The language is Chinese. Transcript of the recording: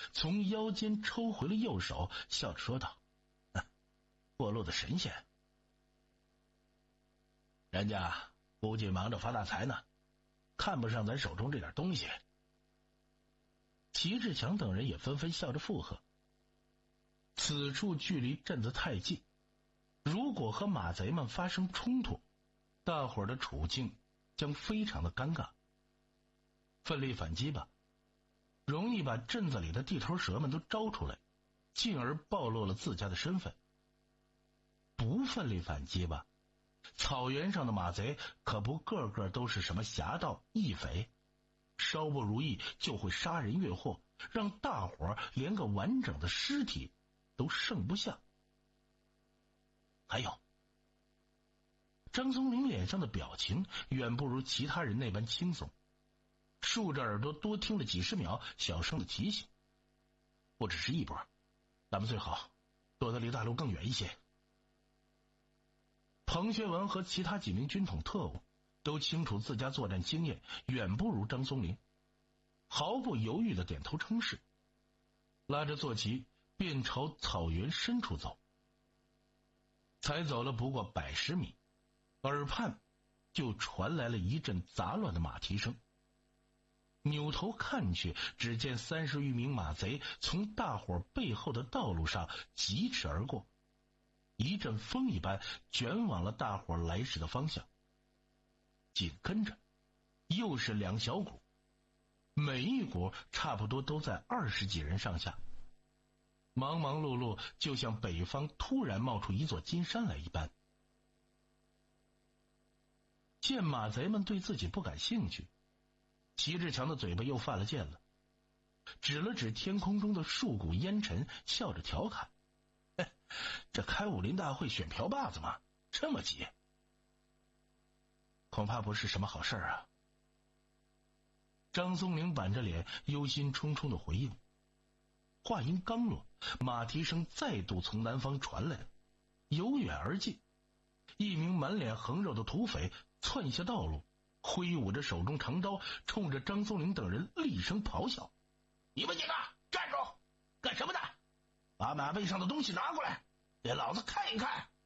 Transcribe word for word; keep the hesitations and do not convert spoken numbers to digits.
从腰间抽回了右手，笑着说道：“过路的神仙，人家估计忙着发大财呢，看不上咱手中这点东西。”齐志强等人也纷纷笑着附和。此处距离镇子太近，如果和马贼们发生冲突，大伙儿的处境将非常的尴尬。奋力反击吧，容易把镇子里的地头蛇们都招出来，进而暴露了自家的身份。不奋力反击吧，草原上的马贼可不个个都是什么侠盗义匪，稍不如意就会杀人越货，让大伙儿连个完整的尸体都剩不下。还有，张松林脸上的表情远不如其他人那般轻松，竖着耳朵多听了几十秒，小声的提醒：“不只是一波，咱们最好躲得离大路更远一些。”彭学文和其他几名军统特务都清楚自家作战经验远不如张松林，毫不犹豫的点头称是，拉着坐骑便朝草原深处走。才走了不过百十米，耳畔就传来了一阵杂乱的马蹄声。扭头看去，只见三十余名马贼从大伙背后的道路上疾驰而过，一阵风一般卷往了大伙来时的方向。紧跟着又是两小股，每一股差不多都在二十几人上下，忙忙碌碌，就像北方突然冒出一座金山来一般。见马贼们对自己不感兴趣，齐志强的嘴巴又犯了贱了，指了指天空中的数股烟尘，笑着调侃：“哎，这开武林大会选瓢把子吗？这么急？恐怕不是什么好事啊。”张松龄板着脸，忧心忡忡的回应。话音刚落，马蹄声再度从南方传来，由远而近。一名满脸横肉的土匪窜下道路，挥舞着手中长刀，冲着张松龄等人厉声咆哮：“你们几个站住！干什么的？把马背上的东西拿过来，给老子看一看！”